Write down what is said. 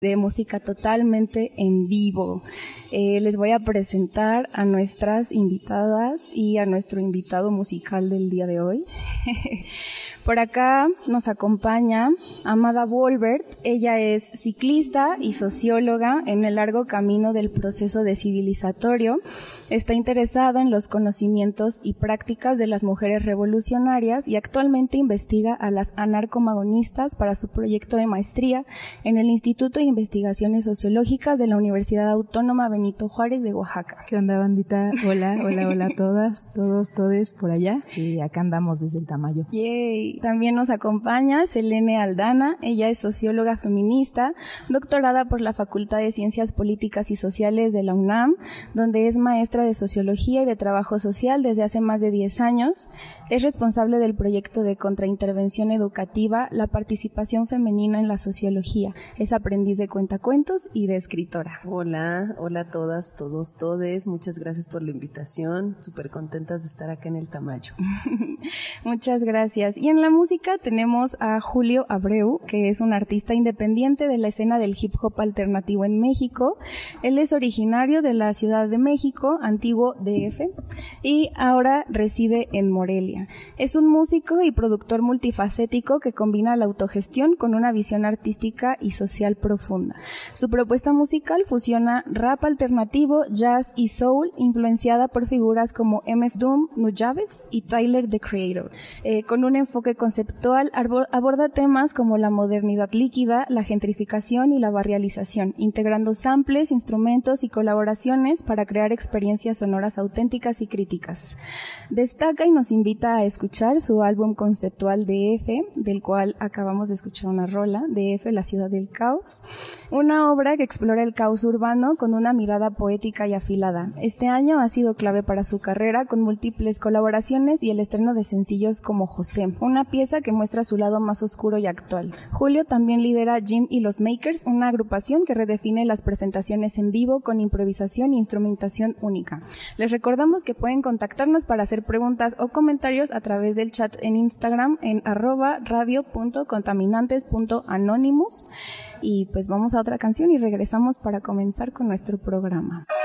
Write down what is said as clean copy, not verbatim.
de música totalmente en vivo. Les voy a presentar a nuestras invitadas y a nuestro invitado musical del día de hoy. Por acá nos acompaña Amada Wolbert. Ella es ciclista y socióloga en el largo camino del proceso descivilizatorio. Está interesada en los conocimientos y prácticas de las mujeres revolucionarias y actualmente investiga a las anarcomagonistas para su proyecto de maestría en el Instituto de Investigaciones Sociológicas de la Universidad Autónoma Benito Juárez de Oaxaca. ¿Qué onda, bandita? Hola a todas, todos, todes por allá. Y acá andamos desde el Tamayo. Yay. También nos acompaña Selene Aldana. Ella es socióloga feminista, doctorada por la Facultad de Ciencias Políticas y Sociales de la UNAM, donde es maestra de Sociología y de Trabajo Social desde hace más de 10 años. Es responsable del proyecto de contraintervención educativa La Participación Femenina en la Sociología. Es aprendiz de cuentacuentos y de escritora. Hola a todas, todos, todes. Muchas gracias por la invitación. Súper contentas de estar acá en el Tamayo. Muchas gracias. Y en la música tenemos a Julio Abreu, que es un artista independiente de la escena del hip hop alternativo en México. Él es originario de la Ciudad de México, antiguo DF, y ahora reside en Morelia. Es un músico y productor multifacético que combina la autogestión con una visión artística y social profunda. Su propuesta musical fusiona rap alternativo, jazz y soul, influenciada por figuras como MF Doom, Nujabes y Tyler, the Creator. Con un enfoque conceptual, aborda temas como la modernidad líquida, la gentrificación y la barrialización, integrando samples, instrumentos y colaboraciones para crear experiencias sonoras auténticas y críticas. Destaca y nos invita a escuchar su álbum conceptual DF, del cual acabamos de escuchar una rola, DF, la ciudad del caos, una obra que explora el caos urbano con una mirada poética y afilada. Este año ha sido clave para su carrera, con múltiples colaboraciones y el estreno de sencillos como José, una pieza que muestra su lado más oscuro y actual. Julio también lidera Jim y los Makers, una agrupación que redefine las presentaciones en vivo con improvisación e instrumentación única. Les recordamos que pueden contactarnos para hacer preguntas o comentarios a través del chat en Instagram en @radio.contaminantes.anonymous. Y pues vamos a otra canción y regresamos para comenzar con nuestro programa.